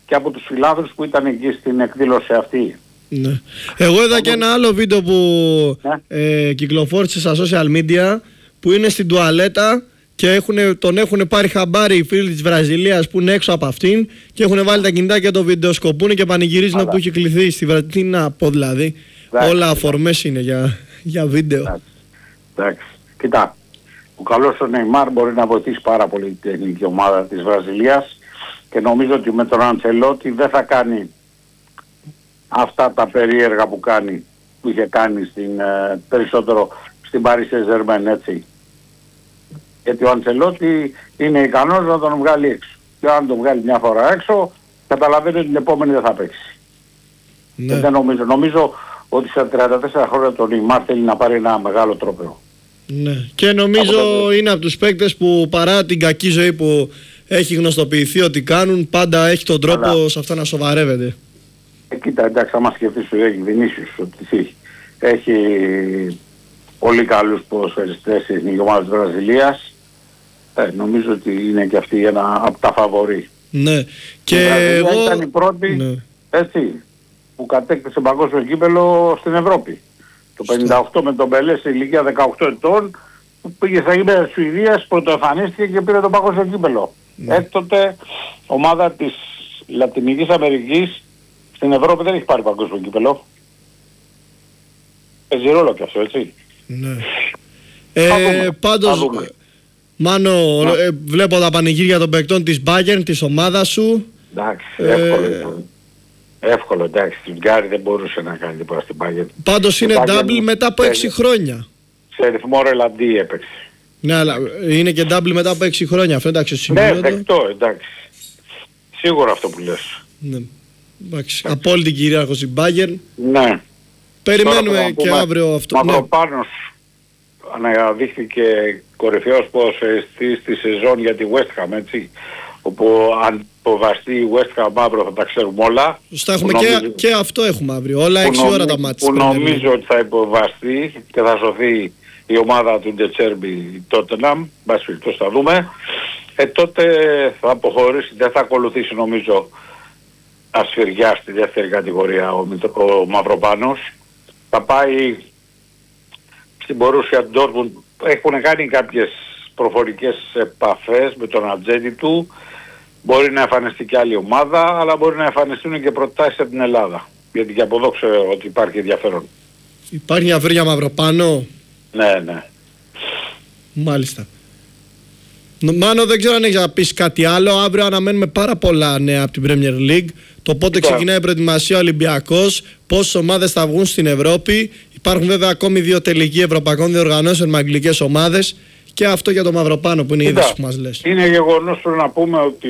και από τους φιλάδους που ήταν εκεί στην εκδήλωση αυτή. Ναι. Εγώ είδα και ένα άλλο βίντεο που κυκλοφόρησε στα social media, που είναι στην τουαλέτα και τον έχουν πάρει χαμπάρι οι φίλοι της Βραζιλίας που είναι έξω από αυτήν και έχουν βάλει τα κινητά και το βιντεοσκοπούν και πανηγυρίζουν που έχει κληθεί στη Βραζιλία. Τι να πω δηλαδή, όλα αφορμές είναι για βίντεο. Εντάξει, κοιτά, ο καλός ο Νεϊμάρ μπορεί να βοηθήσει πάρα πολύ την τεχνική ομάδα της Βραζιλίας και νομίζω ότι με τον Αντσελότη δεν θα κάνει αυτά τα περίεργα που είχε κάνει περισσότερο στην Paris Saint-Germain, έτσι. Γιατί ο Αντσελότη είναι ικανός να τον βγάλει έξω. Και αν τον βγάλει μια φορά έξω, καταλαβαίνει ότι την επόμενη δεν θα παίξει. Ναι. Και δεν νομίζω ότι στα 34 χρόνια τον Νεϊμάρ θέλει να πάρει ένα μεγάλο τρόπαιο. Ναι. Και νομίζω είναι από τους παίκτες που παρά την κακή ζωή που έχει γνωστοποιηθεί ότι κάνουν, πάντα έχει τον τρόπο σε αυτά να σοβαρεύεται. Κοίτα, εντάξει, άμα σκεφτείς ότι έχει Βινίσιους, ότι έχει πολύ καλούς ποδοσφαιριστές στην ομάδα της Βραζιλίας, νομίζω ότι είναι και αυτή ένα από τα φαβορί. Ναι. Και η Βραζιλία εγώ ήταν η πρώτη, ναι, έτσι, που κατέκτησε παγκόσμιο κύπελλο στην Ευρώπη. Το 58 με τον Πελέ σε ηλικία 18 ετών, που πήγε στα γήπεδα της Σουηδίας, πρωτοεμφανίστηκε και πήρε το παγκόσμιο κύπελλο. Ναι. Έκτοτε ομάδα της Λατινικής Αμερικής στην Ευρώπη δεν έχει πάρει παγκόσμιο κύπελλο. Παίζει ρόλο και αυτό, έτσι. ναι. Πάντως, Μάνο, βλέπω τα πανηγύρια των παικτών της Bayern, της ομάδας σου. Εντάξει, εύκολο. Εύκολο, εντάξει. Στην Γκάρι δεν μπορούσε να κάνει τίποτα στην Bayern. Πάντως είναι double μετά από 6 χρόνια. Σε ρυθμό ρελαντί έπαιξε. Ναι, αλλά είναι και double μετά από 6 χρόνια. Αυτό εντάξει, ναι, δεκτό, εντάξει. Σίγουρα αυτό που λες. Ναι. Εντάξει. Απόλυτη κυρίαρχος η Bayern. Ναι. Περιμένουμε και αύριο αυτό. Μαυροπάνος αναδείχθηκε κορυφαίος ποδοσφαιριστής στη σεζόν για τη West Ham, έτσι. Όπου αν υποβαστεί η West Ham αύριο θα τα ξέρουμε όλα. Σωστά, έχουμε και αυτό έχουμε αύριο. Όλα 6 ώρα τα μάτια. Που νομίζω ότι θα υποβαστεί και θα σωθεί η ομάδα του Ντετσέρμπι Τότεναμ. Μπας περιπτώσει θα δούμε. Τότε θα αποχωρήσει, δεν θα ακολουθήσει νομίζω ασφυριά στη δεύτερη κατηγορία ο Μαυροπάνος. Θα πάει στην Μπορούσια Ντόρτμουντ. Έχουν κάνει κάποιες προφορικές επαφές με τον ατζέντη του. Μπορεί να εμφανιστεί και άλλη ομάδα, αλλά μπορεί να εμφανιστούν και προτάσεις από την Ελλάδα. Γιατί και από εδώ ξέρω ότι υπάρχει ενδιαφέρον. Υπάρχει ενδιαφέρον για Μαυροπάνο. Ναι, ναι. Μάλιστα. Μάνο, δεν ξέρω αν έχεις να πεις κάτι άλλο. Αύριο αναμένουμε πάρα πολλά νέα από την Premier League. Το πότε ξεκινάει η προετοιμασία Ολυμπιακός, πόσες ομάδες θα βγουν στην Ευρώπη. Υπάρχουν βέβαια ακόμη 2 τελικοί ευρωπαϊκών διοργανώσεων με αγγλικές ομάδες. Και αυτό για το Μαυροπάνο που είναι η είδηση που μας λες. Είναι γεγονός που να πούμε ότι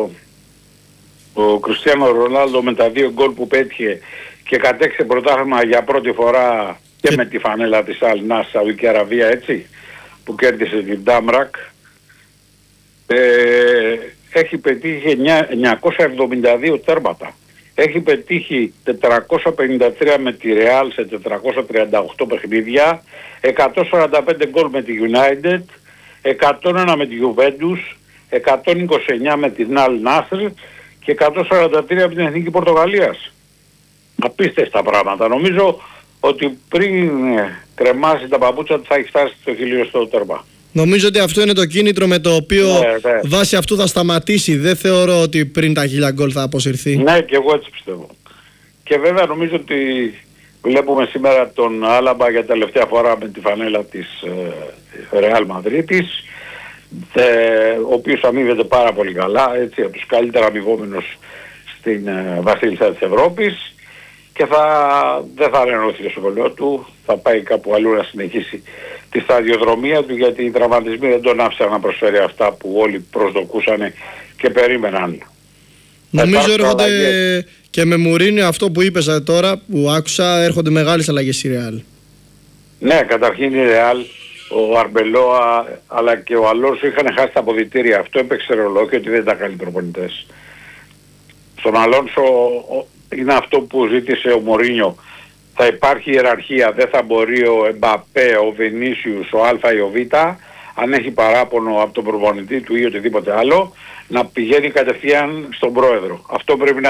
ο Κριστιάνο Ρονάλντο με τα 2 γκολ που πέτυχε και κατέξε πρωτάθλημα για πρώτη φορά και με τη φανέλα της Αλ Νάσρ Σαουδική Αραβία, έτσι, που κέρδισε την Ντάμρακ, έχει πετύχει 972 τέρματα. Έχει πετύχει 453 με τη Real σε 438 παιχνίδια, 145 γκολ με τη United, 101 με τη Juventus, 129 με την Al Nassr και 143 με την Εθνική Πορτογαλίας. Απίστευτα πράγματα. Νομίζω ότι πριν κρεμάσει τα παπούτσα του θα έχει φτάσει στο 1000 τέρμα. Νομίζω ότι αυτό είναι το κίνητρο με το οποίο βάσει αυτού θα σταματήσει. Δεν θεωρώ ότι πριν τα 1000 γκολ θα αποσυρθεί. Ναι, και εγώ έτσι πιστεύω. Και βέβαια νομίζω ότι βλέπουμε σήμερα τον Άλαμπα για τελευταία φορά με τη φανέλα της Ρεάλ Μαδρίτης, ο οποίος αμείβεται πάρα πολύ καλά, έτσι, από τους καλύτερα αμοιβόμενους στην βασίλισσα της Ευρώπης, και δεν θα ανανεωθεί το συμβολαιό του, θα πάει κάπου αλλού να συνεχίσει τη σταδιοδρομία του, γιατί οι τραυματισμοί δεν τον άφησαν να προσφέρει αυτά που όλοι προσδοκούσαν και περίμεναν. Νομίζω έρχονται και με Μουρίνιο, αυτό που είπες τώρα που άκουσα, έρχονται μεγάλες αλλαγές στη Ρεάλ. Ναι, καταρχήν η Ρεάλ, ο Αρμπελόα αλλά και ο Αλόνσο είχαν χάσει τα αποδυτήρια. Αυτό έπαιξε ρόλο και ότι δεν ήταν καλοί προπονητές. Στον Αλόνσο είναι αυτό που ζήτησε ο Μουρίνιο. Θα υπάρχει ιεραρχία, δεν θα μπορεί ο Εμπαπέ, ο Βινίσιους, ο Α ή ο Β, αν έχει παράπονο από τον προπονητή του ή οτιδήποτε άλλο, να πηγαίνει κατευθείαν στον πρόεδρο. Αυτό πρέπει να